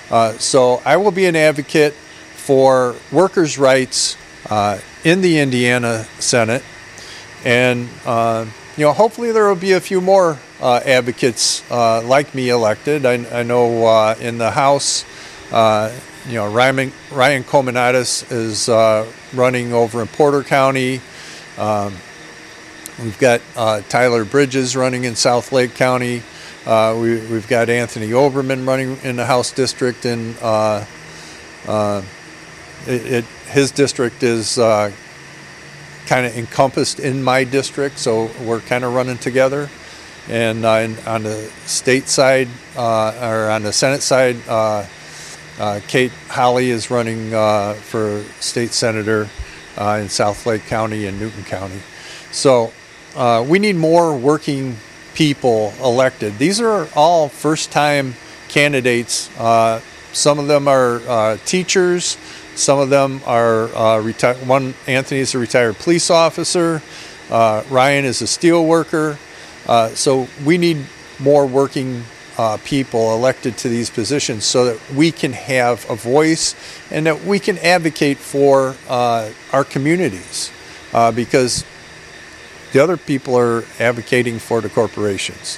So I will be an advocate for workers' rights in the Indiana Senate, and hopefully there will be a few more advocates like me elected. I know in the House, Ryan Comanatis is running over in Porter County. We've got Tyler Bridges running in South Lake County. We've got Anthony Oberman running in the House district, and his district is kind of encompassed in my district, so we're kind of running together. And on the state side, or on the Senate side, Kate Holly is running for state senator in South Lake County and Newton County. So we need more working people elected. These are all first-time candidates. Some of them are teachers. Some of them are retired. One, Anthony, is a retired police officer. Ryan is a steel worker. So we need more working people elected to these positions so that we can have a voice and that we can advocate for our communities, because the other people are advocating for the corporations.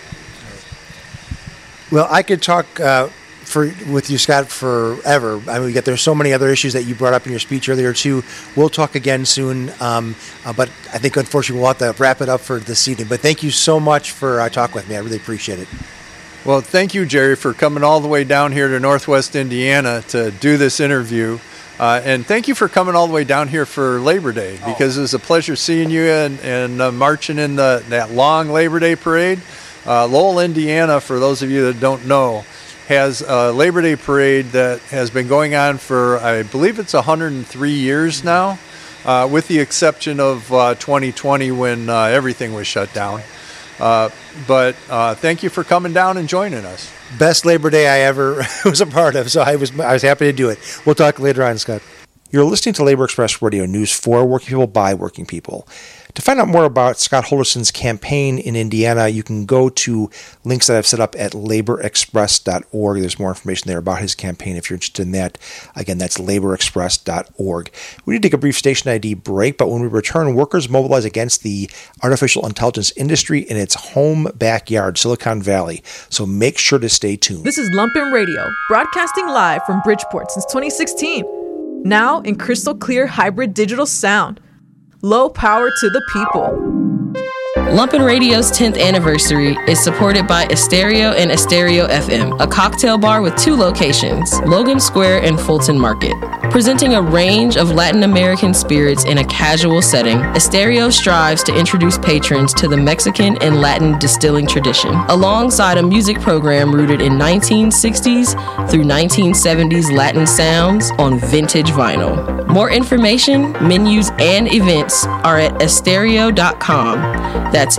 Well, I could talk with you, Scott, forever. I mean, there's so many other issues that you brought up in your speech earlier, too. We'll talk again soon, but I think, unfortunately, we'll have to wrap it up for this evening. But thank you so much for talking with me. I really appreciate it. Well, thank you, Jerry, for coming all the way down here to Northwest Indiana to do this interview. And thank you for coming all the way down here for Labor Day, because it was a pleasure seeing you and marching in that long Labor Day parade. Lowell, Indiana, for those of you that don't know, has a Labor Day parade that has been going on for, I believe it's 103 years now, with the exception of 2020 when everything was shut down. But thank you for coming down and joining us. Best Labor Day I ever was a part of, so I was happy to do it. We'll talk later on, Scott. You're listening to Labor Express Radio, news for working people by working people. To find out more about Scott Holderson's campaign in Indiana, you can go to links that I've set up at laborexpress.org. There's more information there about his campaign if you're interested in that. Again, that's laborexpress.org. We need to take a brief station ID break, but when we return, workers mobilize against the artificial intelligence industry in its home backyard, Silicon Valley. So make sure to stay tuned. This is Lumpen Radio, broadcasting live from Bridgeport since 2016. Now in crystal clear hybrid digital sound. Low power to the people. Lumpen Radio's 10th anniversary is supported by Estereo and Estereo FM, a cocktail bar with 2 locations, Logan Square and Fulton Market. Presenting a range of Latin American spirits in a casual setting, Estereo strives to introduce patrons to the Mexican and Latin distilling tradition, alongside a music program rooted in 1960s through 1970s Latin sounds on vintage vinyl. More information, menus, and events are at estereo.com. That's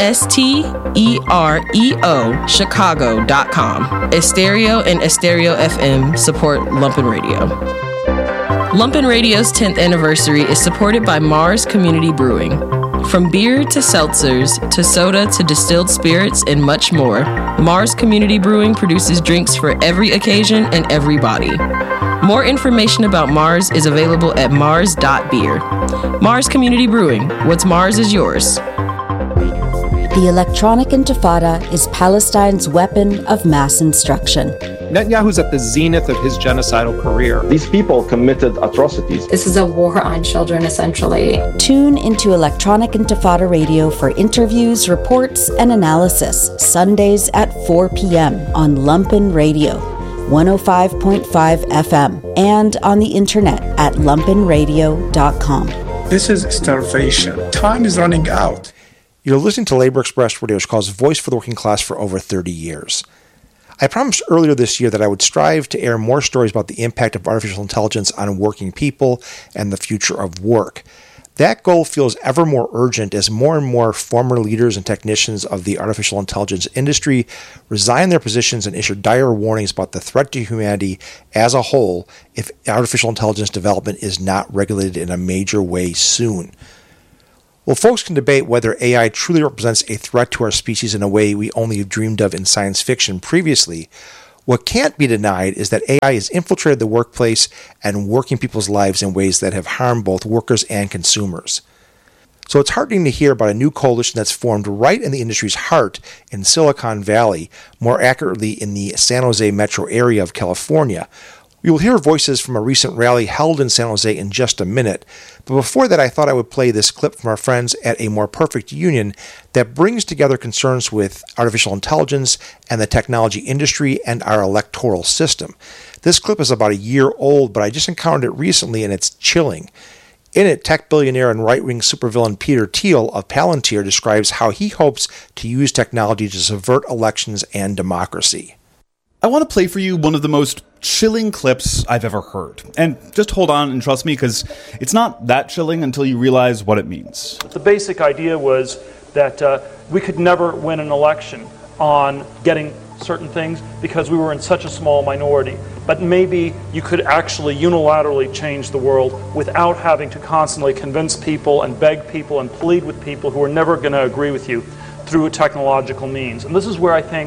ESTEREO Chicago.com. Estereo and Estereo FM support Lumpen Radio. Lumpen Radio's 10th anniversary is supported by Mars Community Brewing. From beer to seltzers to soda to distilled spirits and much more, Mars Community Brewing produces drinks for every occasion and every body. More information about Mars is available at mars.beer. Mars Community Brewing. What's Mars is yours. The electronic intifada is Palestine's weapon of mass instruction. Netanyahu's at the zenith of his genocidal career. These people committed atrocities. This is a war on children, essentially. Tune into Electronic Intifada Radio for interviews, reports, and analysis, Sundays at 4 p.m. on Lumpen Radio, 105.5 FM, and on the internet at lumpenradio.com. This is starvation. Time is running out. You're listening to Labor Express Radio, which calls Voice for the Working Class for over 30 years. I promised earlier this year that I would strive to air more stories about the impact of artificial intelligence on working people and the future of work. That goal feels ever more urgent as more and more former leaders and technicians of the artificial intelligence industry resign their positions and issue dire warnings about the threat to humanity as a whole if artificial intelligence development is not regulated in a major way soon. Well, folks can debate whether AI truly represents a threat to our species in a way we only dreamed of in science fiction previously. What can't be denied is that AI has infiltrated the workplace and working people's lives in ways that have harmed both workers and consumers. So it's heartening to hear about a new coalition that's formed right in the industry's heart in Silicon Valley, more accurately in the San Jose metro area of California. We will hear voices from a recent rally held in San Jose in just a minute, but before that I thought I would play this clip from our friends at A More Perfect Union that brings together concerns with artificial intelligence and the technology industry and our electoral system. This clip is about a year old, but I just encountered it recently and it's chilling. In it, tech billionaire and right-wing supervillain Peter Thiel of Palantir describes how he hopes to use technology to subvert elections and democracy. I want to play for you one of the most chilling clips I've ever heard. And just hold on and trust me, because it's not that chilling until you realize what it means. The basic idea was that we could never win an election on getting certain things because we were in such a small minority. But maybe you could actually unilaterally change the world without having to constantly convince people and beg people and plead with people who are never going to agree with you through a technological means. And this is where I think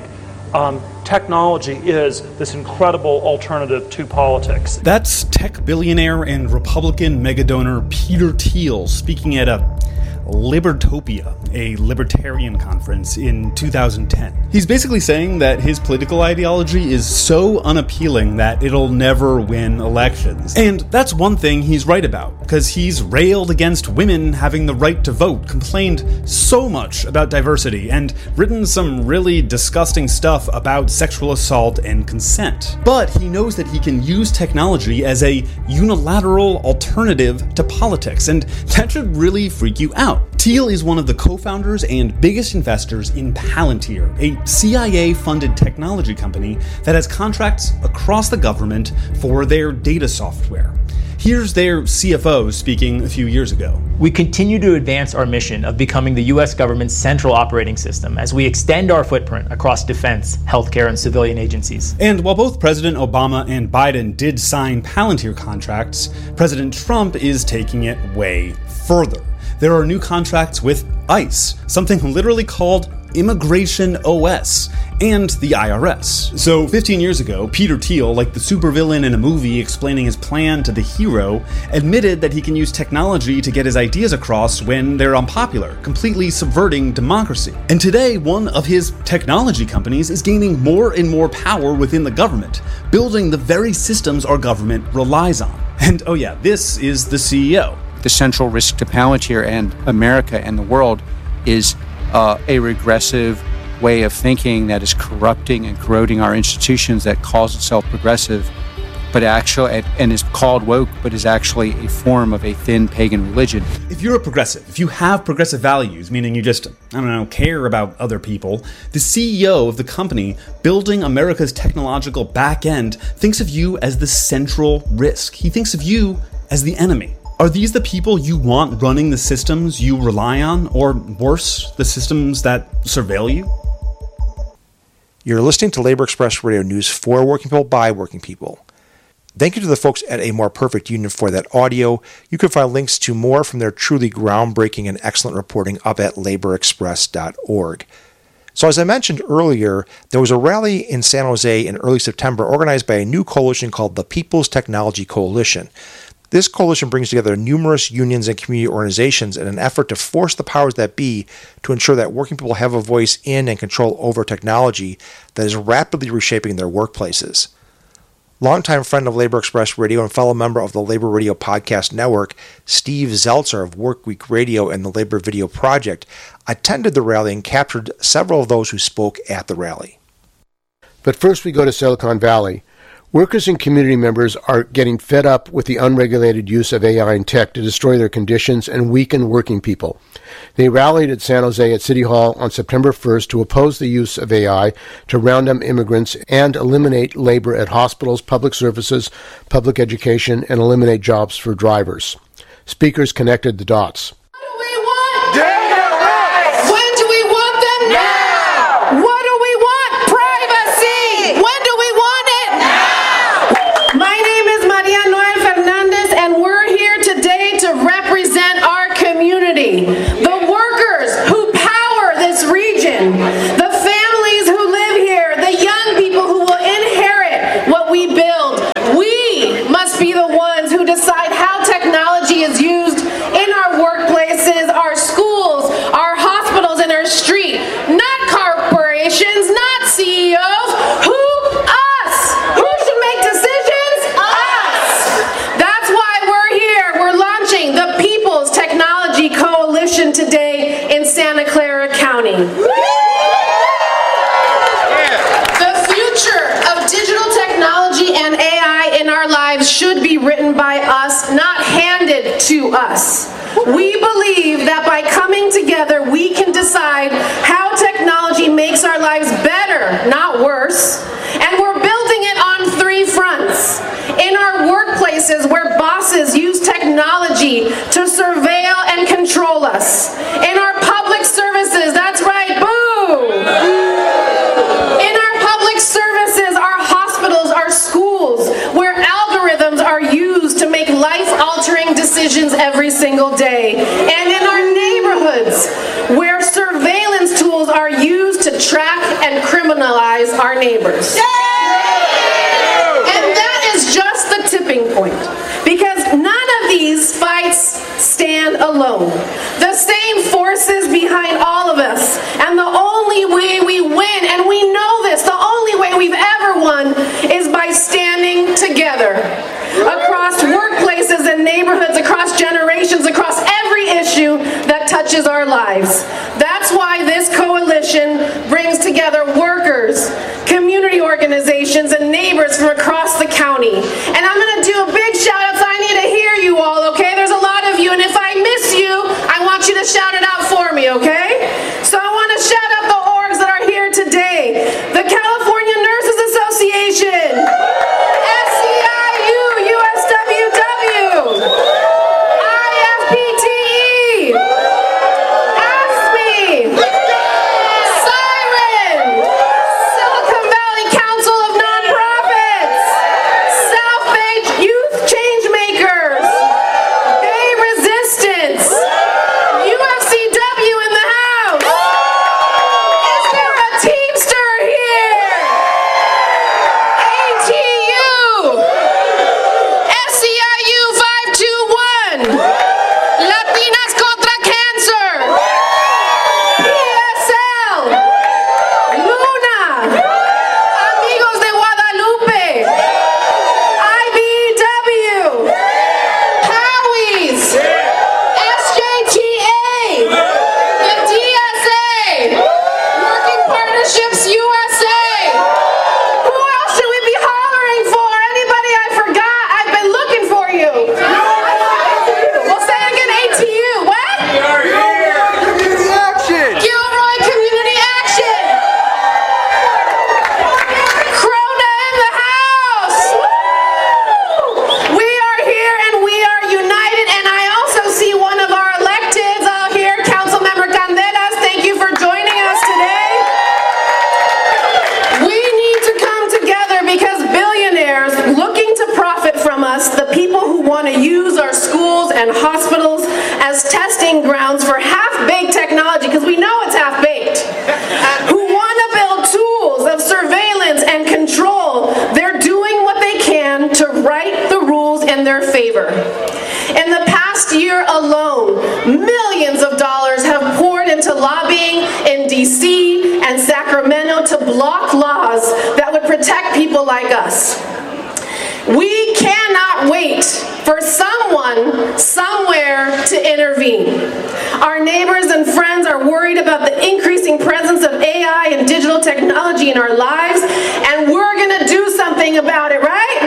technology is this incredible alternative to politics. That's tech billionaire and Republican megadonor Peter Thiel speaking at a Libertopia, a libertarian conference in 2010. He's basically saying that his political ideology is so unappealing that it'll never win elections. And that's one thing he's right about, because he's railed against women having the right to vote, complained so much about diversity, and written some really disgusting stuff about sexual assault and consent. But he knows that he can use technology as a unilateral alternative to politics, and that should really freak you out. Thiel is one of the co-founders and biggest investors in Palantir, a CIA-funded technology company that has contracts across the government for their data software. Here's their CFO speaking a few years ago. We continue to advance our mission of becoming the U.S. government's central operating system as we extend our footprint across defense, healthcare, and civilian agencies. And while both President Obama and Biden did sign Palantir contracts, President Trump is taking it way further. There are new contracts with ICE, something literally called Immigration OS, and the IRS. So 15 years ago, Peter Thiel, like the supervillain in a movie explaining his plan to the hero, admitted that he can use technology to get his ideas across when they're unpopular, completely subverting democracy. And today, one of his technology companies is gaining more and more power within the government, building the very systems our government relies on. And oh yeah, this is the CEO. The central risk to Palantir and America and the world is a regressive way of thinking that is corrupting and corroding our institutions, that calls itself progressive, but actually, and is called woke, but is actually a form of a thin pagan religion. If you're a progressive, if you have progressive values, meaning you just, care about other people, the CEO of the company building America's technological back end thinks of you as the central risk. He thinks of you as the enemy. Are these the people you want running the systems you rely on, or worse, the systems that surveil you? You're listening to Labor Express Radio News for working people by working people. Thank you to the folks at A More Perfect Union for that audio. You can find links to more from their truly groundbreaking and excellent reporting up at laborexpress.org. So as I mentioned earlier, there was a rally in San Jose in early September organized by a new coalition called the People's Technology Coalition. This coalition brings together numerous unions and community organizations in an effort to force the powers that be to ensure that working people have a voice in and control over technology that is rapidly reshaping their workplaces. Longtime friend of Labor Express Radio and fellow member of the Labor Radio Podcast Network, Steve Zeltzer of Workweek Radio and the Labor Video Project, attended the rally and captured several of those who spoke at the rally. But first we go to Silicon Valley. Workers and community members are getting fed up with the unregulated use of AI and tech to destroy their conditions and weaken working people. They rallied at San Jose at City Hall on September 1st to oppose the use of AI to round up immigrants and eliminate labor at hospitals, public services, public education, and eliminate jobs for drivers. Speakers connected the dots. What do we want? Data rights! When do we want them? Now! What do we want? Privacy! When do we want it? Now! My name is Maria Noel Fernandez, and we're here today to represent our community. The workers who power this region. The families who live here. The young people who will inherit to us. We believe that by coming together, we can decide how technology makes our lives better, not worse. And we're building it on 3 fronts. In our workplaces, where bosses use technology to surveil and control us. In our public services, that's right, boo! In our public services, our hospitals, our schools, where algorithms are used to make life-altering decisions every single day. And in our neighborhoods, where surveillance tools are used to track and criminalize our neighbors. And that is just the tipping point. Because none of these fights stand alone. The same forces behind all of us. And the only way we win, and we know this, the only way we've ever won is by standing together. Across workplaces and neighborhoods, across generations, across every issue that touches our lives. That's why this coalition brings together workers, community organizations, and neighbors from across the county. And I'm going to do a big shout out, so I need to hear you all, okay? There's a lot of you, and if I miss you, I want you to shout it out for me, okay? So I want to shout out the orgs that are here today. The California Nurses Association, SEIU, USWW, IFPTE, AFSCME, Siren, Silicon Valley Council of Nonprofits, South Bay Youth Changemakers, Bay Resistance, UFCW in the house. Is there a Teamster here? ATU, SEIU 521, Latinas Contra Cancer, PSL, Luna, Amigos de Guadalupe, IBEW, POWIES, SJTA, the DSA, Working Partnerships USA. Who else should we be hollering for? Anybody I forgot? I've been looking for you. We'll say it again, ATU. What? Community action! Gilroy Community Action. Corona in the house. We are here and we are united, and I also see one of our electeds out here, Councilmember Candelas. Thank you for joining us today. We need to come together because billionaires looking to profit from us, the people who want to use our schools and hospitals as testing grounds for half-baked technology, because we know it's half-baked, who want to build tools of surveillance and control, they're doing what they can to write the rules in their favor. In the past year alone, millions of dollars have poured into lobbying in DC and Sacramento to block laws that would protect people like us. We cannot wait for someone, somewhere to intervene. Our neighbors and friends are worried about the increasing presence of AI and digital technology in our lives, and we're gonna do something about it, right?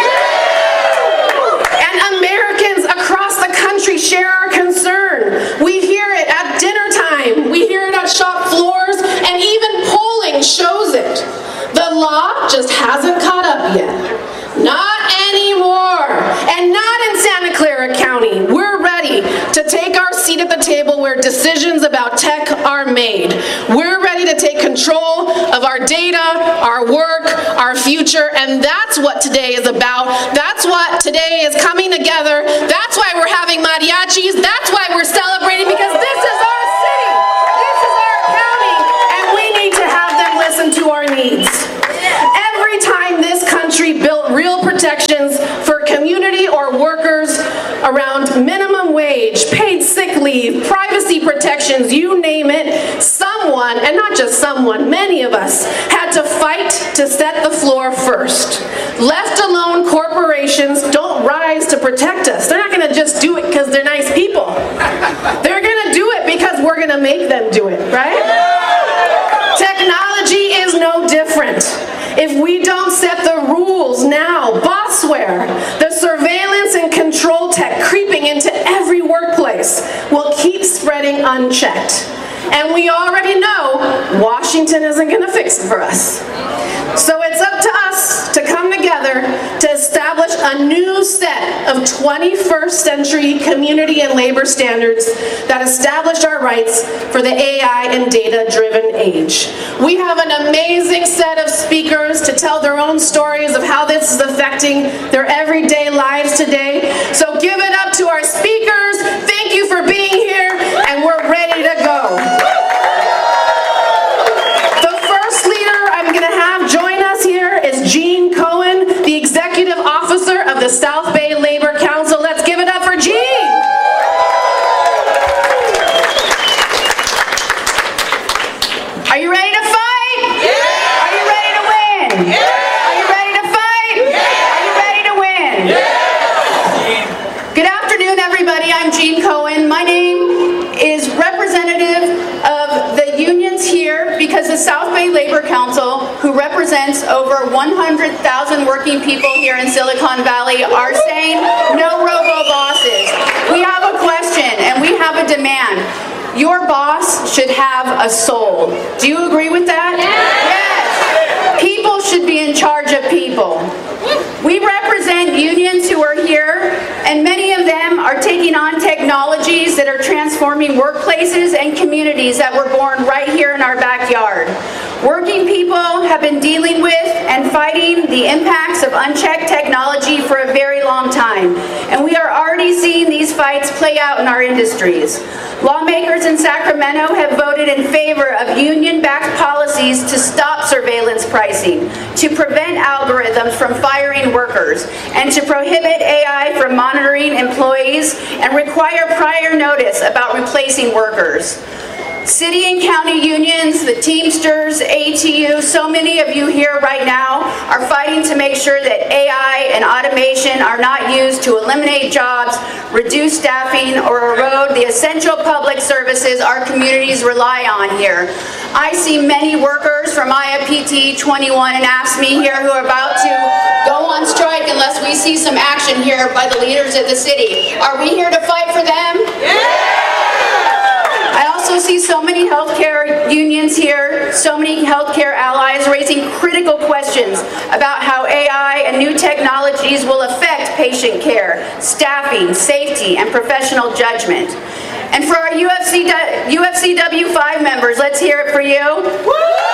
And Americans across the country share our concern. We hear it at dinner time, we hear it at shop floors, and even polling shows it. The law just hasn't caught up yet. Not anymore. And not in Santa Clara County. We're ready to take our seat at the table where decisions about tech are made. We're ready to take control of our data, our work, our future, and that's what today is about. That's what today is coming together. That's why we're having mariachis. That's why we're celebrating, because this is our city. This is our county, and we need to have them listen to our needs. Every time this country built real protections for community or workers around minimum wage, paid sick leave, privacy protections, you name it, someone, and not just someone, many of us, had to fight to set the floor first. Left alone, corporations don't rise to protect us. They're not going to just do it because they're nice people. They're going to do it because we're going to make them do it, right? Technology is no different. If we don't set the rules now, Bossware, the surveillance and control tech creeping into remain unchecked. And we already know Washington isn't going to fix it for us. So it's up to us to come together to establish a new set of 21st century community and labor standards that establish our rights for the AI and data-driven age. We have an amazing set of speakers to tell their own stories of how this is affecting their everyday lives today. So give it up to our speakers. Thank you for being here, and we're ready to go. The first leader I'm going to have join us here is Gene Cohen, the Executive Officer of the South Bay Labor Council. Let's give it up for Gene. Are you ready to fight? Yeah. Are you ready to win? Yeah. Are you ready to fight? Yeah. Are you ready to win? Yeah. Good afternoon, everybody. I'm Gene Cohen. My name is representative of the unions here because the South Bay Labor Council, who represents over 100,000 working people here in Silicon Valley, are saying no robo-bosses. We have a question and we have a demand. Your boss should have a soul. Do you agree with that? Yes. People should be in charge of people. We represent unions who are here, and many of them are taking on technologies that are transforming workplaces and communities that were born right here in our backyard. Working people have been dealing with and fighting the impacts of unchecked technology for a very long time, and we are already seeing these fights play out in our industries. Lawmakers in Sacramento have voted in favor of union-backed policies to stop surveillance pricing, to prevent algorithms from firing workers, and to prohibit AI from monitoring employees and require prior notice about replacing workers. City and county unions, the Teamsters, ATU, so many of you here right now are fighting to make sure that AI and automation are not used to eliminate jobs, reduce staffing, or erode the essential public services our communities rely on here. I see many workers from IFPT 21 and AFSCME here who are about to go on strike unless we see some action here by the leaders of the city. Are we here to fight for them? Yeah! I also see so many healthcare unions here, so many healthcare allies raising critical questions about how AI and new technologies will affect patient care, staffing, safety, and professional judgment. And for our UFCW 5 members, let's hear it for you.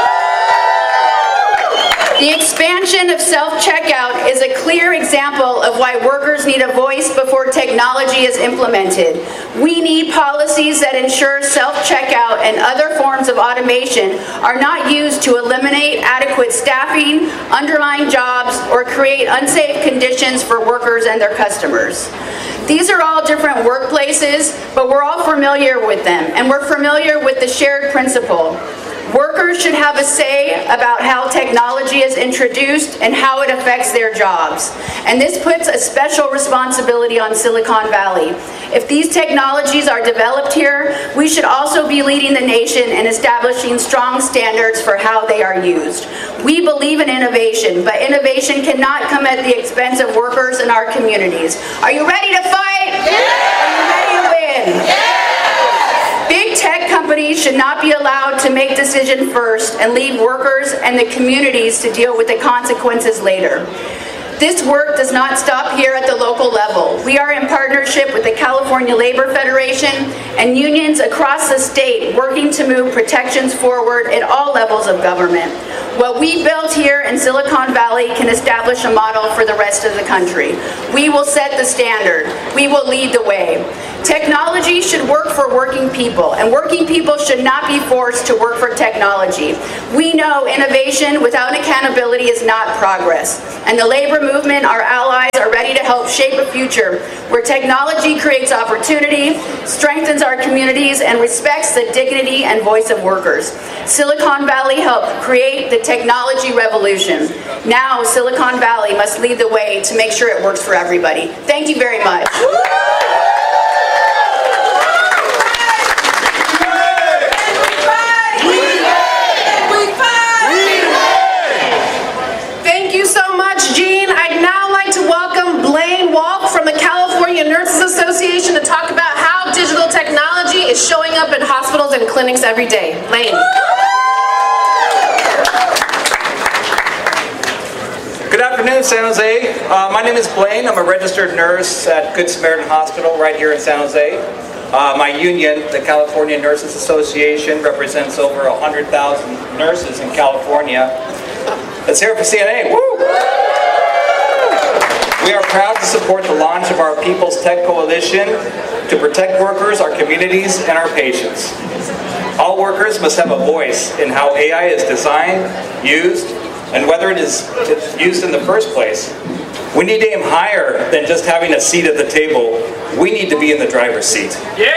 The expansion of self-checkout is a clear example of why workers need a voice before technology is implemented. We need policies that ensure self-checkout and other forms of automation are not used to eliminate adequate staffing, undermine jobs, or create unsafe conditions for workers and their customers. These are all different workplaces, but we're all familiar with them, and we're familiar with the shared principle. Workers should have a say about how technology is introduced and how it affects their jobs. And this puts a special responsibility on Silicon Valley. If these technologies are developed here, we should also be leading the nation in establishing strong standards for how they are used. We believe in innovation, but innovation cannot come at the expense of workers in our communities. Are you ready to fight? Yeah! Are you ready to win? Yeah! Big tech companies should not be allowed to make decisions first and leave workers and the communities to deal with the consequences later. This work does not stop here at the local level. We are in partnership with the California Labor Federation and unions across the state working to move protections forward at all levels of government. What we built here in Silicon Valley can establish a model for the rest of the country. We will set the standard. We will lead the way. Technology should work for working people, and working people should not be forced to work for technology. We know innovation without accountability is not progress, and the labor movement, our allies, are ready to help shape a future where technology creates opportunity, strengthens our communities, and respects the dignity and voice of workers. Silicon Valley helped create the technology revolution. Now Silicon Valley must lead the way to make sure it works for everybody. Thank you very much. Thank you so much, Gene. I'd now like to welcome Blaine Walk from the California Nurses Association to talk about how digital technology is showing up in clinics every day. Lane. Good afternoon, San Jose. My name is Blaine. I'm a registered nurse at Good Samaritan Hospital right here in San Jose. My union, the California Nurses Association, represents over 100,000 nurses in California. Let's hear it for CNA. Woo! We are proud to support the launch of our People's Tech Coalition to protect workers, our communities, and our patients. All workers must have a voice in how AI is designed, used, and whether it is used in the first place. We need to aim higher than just having a seat at the table. We need to be in the driver's seat.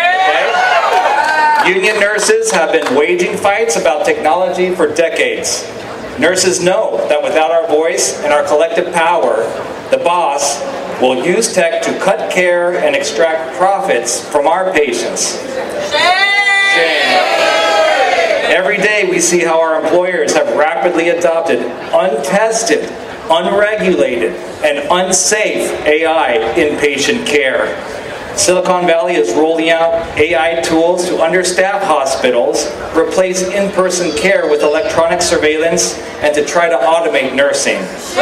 Okay? Union nurses have been waging fights about technology for decades. Nurses know that without our voice and our collective power, the boss will use tech to cut care and extract profits from our patients. Shame. Every day we see how our employers have rapidly adopted untested, unregulated, and unsafe AI in patient care. Silicon Valley is rolling out AI tools to understaff hospitals, replace in-person care with electronic surveillance, and to try to automate nursing.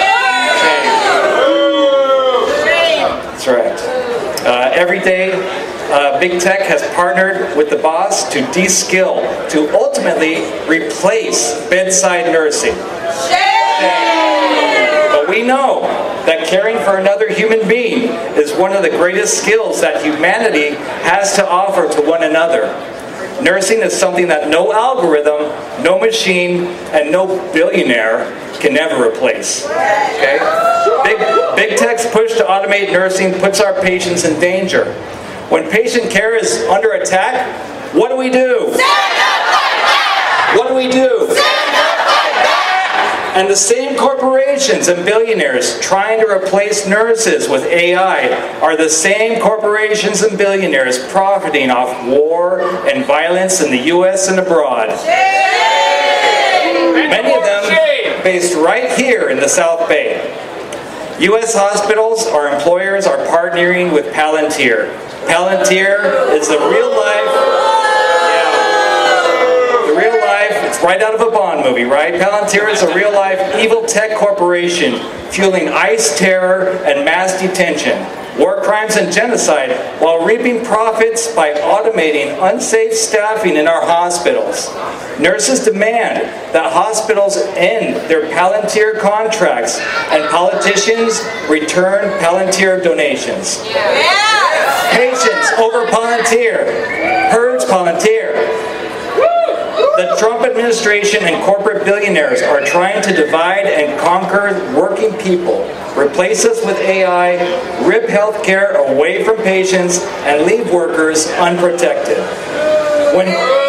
That's right. Every day, Big Tech has partnered with the boss to de-skill, to ultimately replace bedside nursing. But we know that caring for another human being is one of the greatest skills that humanity has to offer to one another. Nursing is something that no algorithm, no machine, and no billionaire can ever replace. Okay? Big Tech's push to automate nursing puts our patients in danger. When patient care is under attack, what do we do? What do we do? And the same corporations and billionaires trying to replace nurses with AI are the same corporations and billionaires profiting off war and violence in the U.S. and abroad. Many of them based right here in the South Bay. U.S. hospitals, our employers, are partnering with Palantir. Palantir is the real life. It's right out of a Bond movie, right? Palantir is a real-life evil tech corporation fueling ICE terror and mass detention, war crimes and genocide, while reaping profits by automating unsafe staffing in our hospitals. Nurses demand that hospitals end their Palantir contracts and politicians return Palantir donations. Patients over Palantir. Purge Palantir. The Trump administration and corporate billionaires are trying to divide and conquer working people, replace us with AI, rip healthcare away from patients, and leave workers unprotected. When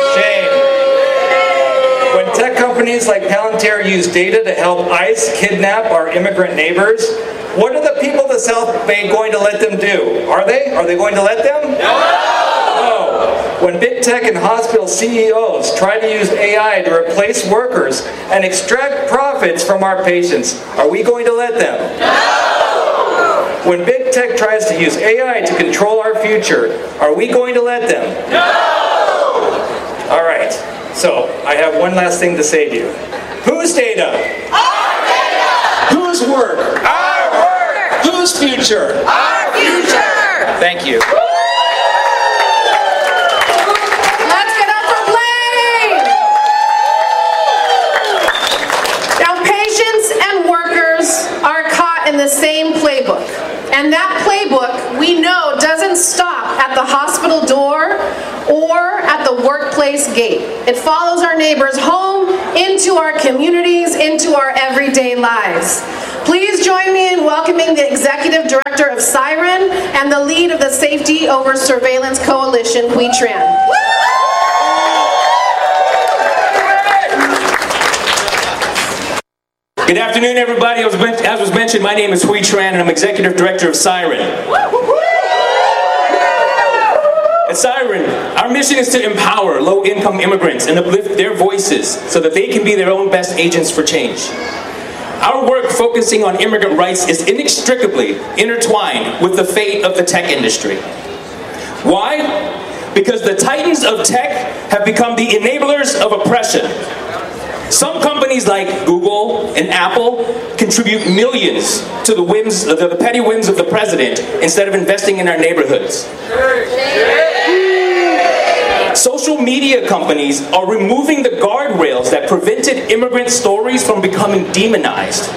tech companies like Palantir use data to help ICE kidnap our immigrant neighbors, what are the people of the South Bay going to let them do? Are they? Are they going to let them? No! When big tech and hospital CEOs try to use AI to replace workers and extract profits from our patients, are we going to let them? No! When big tech tries to use AI to control our future, are we going to let them? No! All right, so I have one last thing to say to you. Whose data? Our data! Whose work? Our work! Whose future? Our future! Thank you. In the same playbook. And that playbook, we know, doesn't stop at the hospital door or at the workplace gate. It follows our neighbors home, into our communities, into our everyday lives. Please join me in welcoming the Executive Director of Siren and the lead of the Safety Over Surveillance Coalition, Huy Tran. Good afternoon, everybody. As was mentioned, my name is Huy Tran, and I'm Executive Director of Siren. At Siren, our mission is to empower low-income immigrants and uplift their voices so that they can be their own best agents for change. Our work focusing on immigrant rights is inextricably intertwined with the fate of the tech industry. Why? because the titans of tech have become the enablers of oppression. Some companies like Google and Apple contribute millions to the petty whims of the president instead of investing in our neighborhoods. Social media companies are removing the guardrails that prevented immigrant stories from becoming demonized.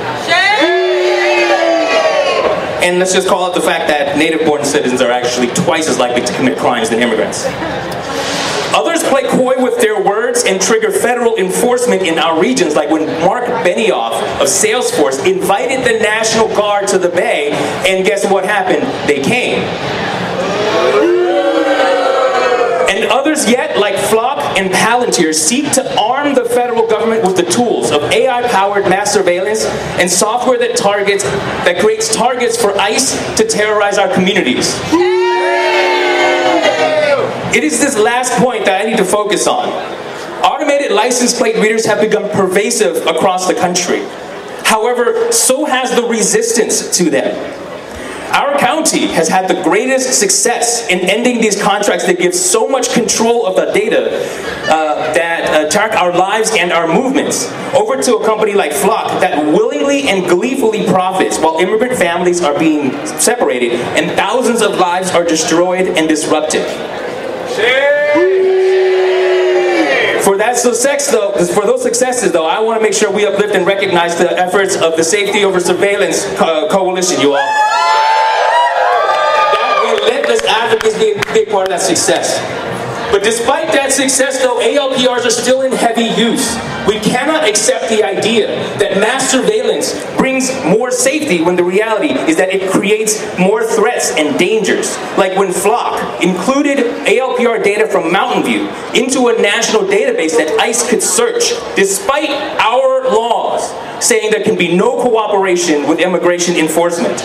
And let's just call out the fact that native-born citizens are actually twice as likely to commit crimes than immigrants. Others play coy with their words and trigger federal enforcement in our regions, like when Mark Benioff of Salesforce invited the National Guard to the Bay, and guess what happened? They came. And others yet, like Flock and Palantir, seek to arm the federal government with the tools of AI-powered mass surveillance and software that creates targets for ICE to terrorize our communities. It is this last point that I need to focus on. Automated license plate readers have become pervasive across the country. However, so has the resistance to them. Our county has had the greatest success in ending these contracts that give so much control of the data that track our lives and our movements over to a company like Flock that willingly and gleefully profits while immigrant families are being separated and thousands of lives are destroyed and disrupted. For those successes, though, I want to make sure we uplift and recognize the efforts of the Safety Over Surveillance Coalition, you all. That relentless advocacy is a big part of that success. But despite that success, though, ALPRs are still in heavy use. We cannot accept the idea that mass surveillance brings more safety when the reality is that it creates more threats and dangers. Like when Flock included ALPR data from Mountain View into a national database that ICE could search, despite our laws saying there can be no cooperation with immigration enforcement.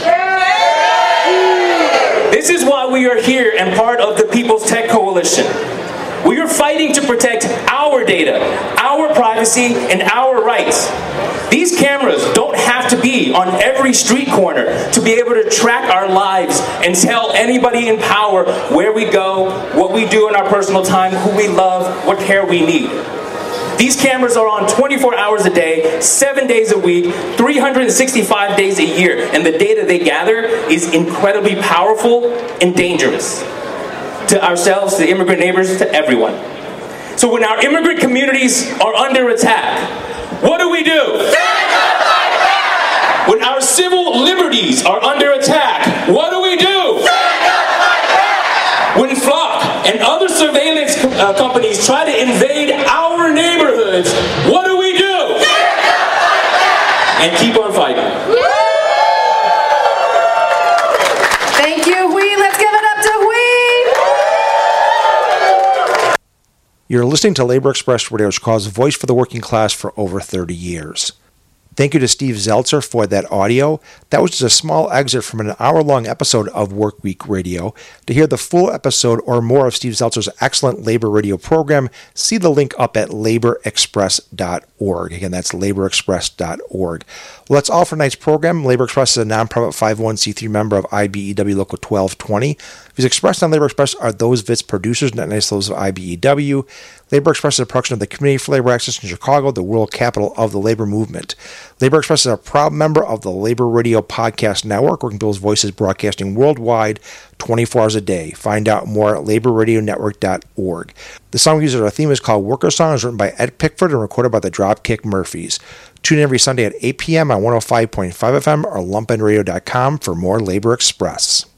This is why we are here and part of the People's Tech Coalition. We are fighting to protect our data, our privacy, and our rights. These cameras don't have to be on every street corner to be able to track our lives and tell anybody in power where we go, what we do in our personal time, who we love, what care we need. These cameras are on 24 hours a day, 7 days a week, 365 days a year, and the data they gather is incredibly powerful and dangerous. To ourselves, to immigrant neighbors, to everyone. So when our immigrant communities are under attack, what do? When our civil liberties are under attack, what do? When Flock and other surveillance companies try to invade our neighborhoods, what do? And keep on fighting. Thank you, Hui. Let's give it up to Hui. You're listening to Labor Express Radio's cause voice for the working class for over 30 years. Thank you to Steve Zeltzer for that audio. That was just a small excerpt from an hour-long episode of Workweek Radio. To hear the full episode or more of Steve Zeltzer's excellent labor radio program, see the link up at laborexpress.org. Again, that's laborexpress.org. Well, that's all for tonight's program. Labor Express is a nonprofit 501c3 member of IBEW Local 1220. Views expressed on Labor Express are those of its producers, not necessarily those of IBEW. Labor Express is a production of the Committee for Labor Access in Chicago, the world capital of the labor movement. Labor Express is a proud member of the Labor Radio Podcast Network, working people's voices broadcasting worldwide 24 hours a day. Find out more at laborradionetwork.org. The song we use as our theme is called Worker Song. It's written by Ed Pickford and recorded by the Dropkick Murphys. Tune in every Sunday at 8 p.m. on 105.5 FM or lumpenradio.com for more Labor Express.